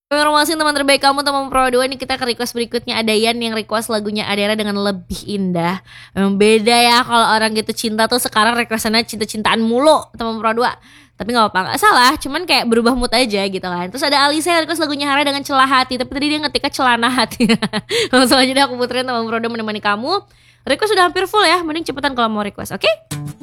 Informasi teman terbaik kamu teman Pro 2. Ini kita ke request berikutnya. Ada Yan yang request lagunya Adera dengan Lebih Indah. Memang beda ya kalau orang gitu cinta tuh sekarang requestannya cinta-cintaan mulu teman Pro 2. Tapi gak apa-apa, gak salah, cuman kayak berubah mood aja gitu kan. Terus ada Alisa yang request lagunya Hara dengan Celah Hati. Tapi tadi dia ngetiknya Celana Hati. Langsung aja deh aku puterin teman Pro 2 menemani kamu. Request sudah hampir full ya, mending cepetan kalau mau request, oke?